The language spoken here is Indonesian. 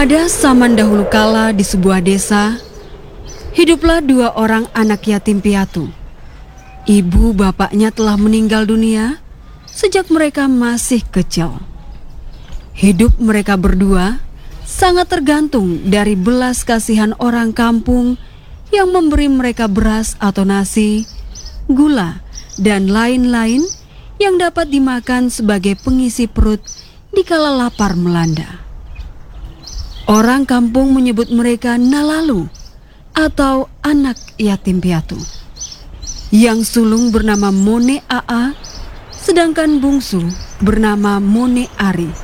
Pada zaman dahulu kala di sebuah desa, hiduplah dua orang anak yatim piatu. Ibu bapaknya telah meninggal dunia sejak mereka masih kecil. Hidup mereka berdua sangat tergantung dari belas kasihan orang kampung yang memberi mereka beras atau nasi, gula, dan lain-lain yang dapat dimakan sebagai pengisi perut dikala lapar melanda. Orang kampung menyebut mereka Nalalu atau anak yatim piatu. Yang sulung bernama Mone Aa, sedangkan bungsu bernama Mone Ari.